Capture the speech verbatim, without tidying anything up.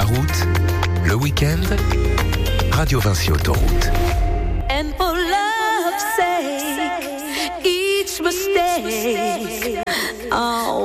La route, le week-end, Radio Vinci Autoroute. And for love's sake, each mistake, oh.